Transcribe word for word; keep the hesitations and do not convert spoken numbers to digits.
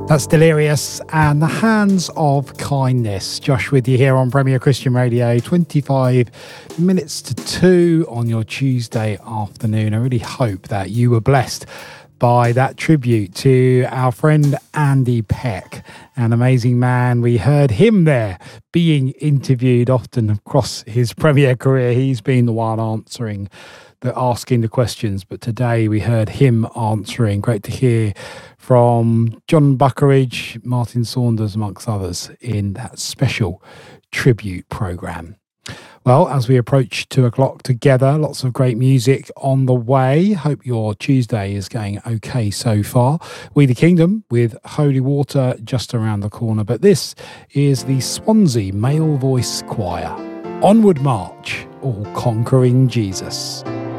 That's Delirious and The Hands of Kindness. Josh with you here on Premier Christian Radio, twenty-five minutes to two on your Tuesday afternoon. I really hope that you were blessed by that tribute to our friend Andy Peck, an amazing man. We heard him there being interviewed often across his Premier career. He's been the one answering the asking the questions, but today we heard him answering. Great to hear from John Buckeridge, Martin Saunders, amongst others, in that special tribute programme. Well, as we approach two o'clock together, lots of great music on the way. Hope your Tuesday is going okay so far. We the Kingdom with Holy Water just around the corner, but this is the Swansea Male Voice Choir. Onward March, all conquering Jesus.